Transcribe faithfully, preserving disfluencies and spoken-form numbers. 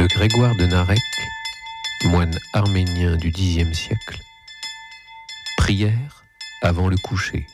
de Grégoire de Narek, moine arménien du Xe siècle. Prière avant le coucher.